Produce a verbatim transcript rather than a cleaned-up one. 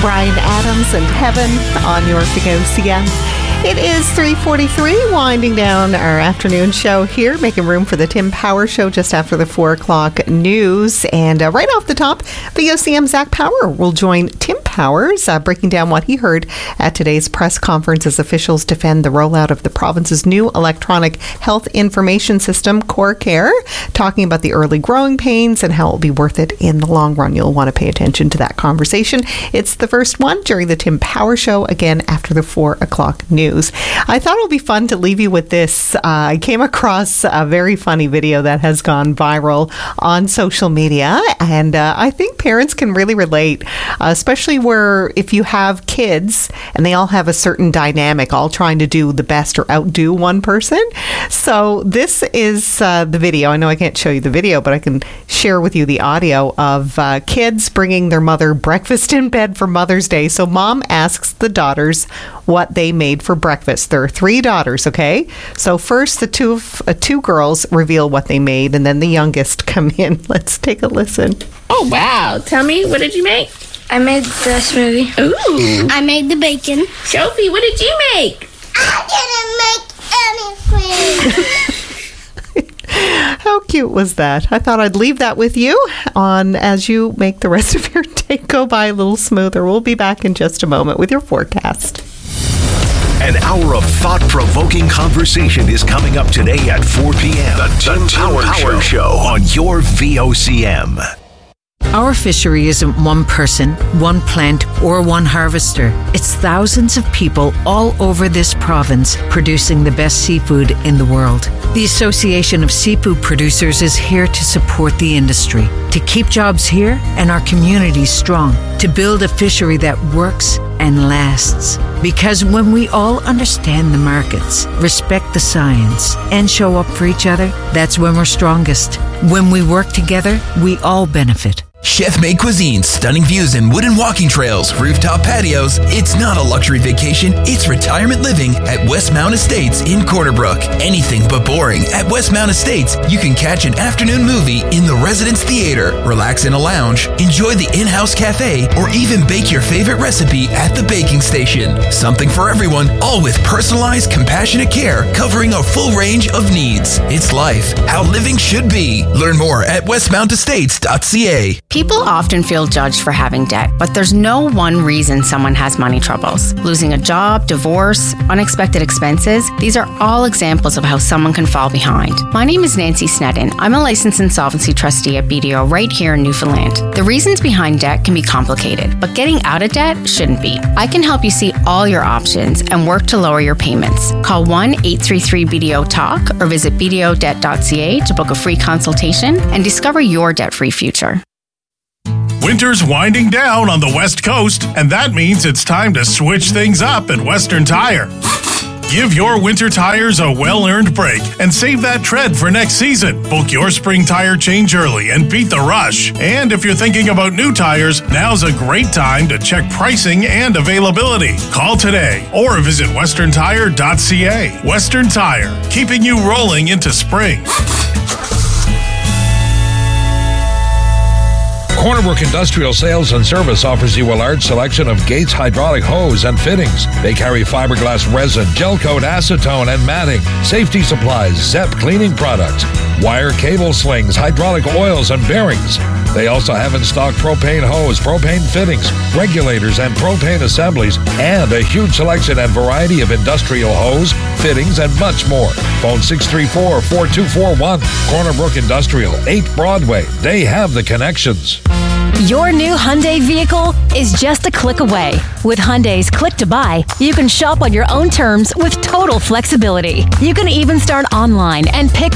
Bryan Adams and Heaven on your V O C M. It is three forty-three, winding down our afternoon show here, making room for the Tim Power Show just after the four o'clock news. And uh, right off the top, V O C M Zach Power will join Tim Powers, uh, breaking down what he heard at today's press conference as officials defend the rollout of the province's new electronic health information system, CoreCare, talking about the early growing pains and how it will be worth it in the long run. You'll want to pay attention to that conversation. It's the first one during the Tim Power Show, again after the four o'clock news. I thought it would be fun to leave you with this. Uh, I came across a very funny video that has gone viral on social media, and uh, I think parents can really relate, uh, especially where if you have kids and they all have a certain dynamic, all trying to do the best or outdo one person. So this is uh, the video. I know I can't show you the video, but I can share with you the audio of uh, kids bringing their mother breakfast in bed for Mother's Day. So mom asks the daughters what they made for breakfast. There are three daughters, okay? So first the two uh, two girls reveal what they made, and then the youngest come in. Let's take a listen. Oh, wow. Tell me, what did you make? I made the smoothie. Ooh. I made the bacon. Sophie, what did you make? I didn't make anything. How cute was that? I thought I'd leave that with you on as you make the rest of your day go by a little smoother. We'll be back in just a moment with your forecast. An hour of thought-provoking conversation is coming up today at four p.m. The Tim, the Tim Power, Power Show. Show on your V O C M. Our fishery isn't one person, one plant, or one harvester. It's thousands of people all over this province producing the best seafood in the world. The Association of Seafood Producers is here to support the industry, to keep jobs here and our communities strong, to build a fishery that works and lasts. Because when we all understand the markets, respect the science, and show up for each other, that's when we're strongest. When we work together, we all benefit. Chef-made cuisine, stunning views and wooden walking trails, rooftop patios. It's not a luxury vacation, it's retirement living at Westmount Estates in Corner Brook. Anything but boring. At Westmount Estates, you can catch an afternoon movie in the Residence Theater, relax in a lounge, enjoy the in-house cafe, or even bake your favorite recipe at the baking station. Something for everyone, all with personalized, compassionate care, covering a full range of needs. It's life, how living should be. Learn more at westmount estates dot c a. People often feel judged for having debt, but there's no one reason someone has money troubles. Losing a job, divorce, unexpected expenses, these are all examples of how someone can fall behind. My name is Nancy Snedden. I'm a licensed insolvency trustee at B D O right here in Newfoundland. The reasons behind debt can be complicated, but getting out of debt shouldn't be. I can help you see all your options and work to lower your payments. Call one eight three three B D O talk or visit b d o debt dot c a to book a free consultation and discover your debt-free future. Winter's winding down on the West Coast, and that means it's time to switch things up at Western Tire. Give your winter tires a well-earned break and save that tread for next season. Book your spring tire change early and beat the rush. And if you're thinking about new tires, now's a great time to check pricing and availability. Call today or visit western tire dot c a. Western Tire, keeping you rolling into spring. Corner Brook Industrial Sales and Service offers you a large selection of Gates hydraulic hose and fittings. They carry fiberglass resin, gel coat, acetone, and matting, safety supplies, Zep cleaning products, wire cable slings, hydraulic oils, and bearings. They also have in stock propane hose, propane fittings, regulators, and propane assemblies, and a huge selection and variety of industrial hose, fittings, and much more. Phone six three four, four two four one. Corner Brook Industrial, eight Broadway. They have the connections. Your new Hyundai vehicle is just a click away. With Hyundai's Click to Buy, you can shop on your own terms with total flexibility. You can even start online and pick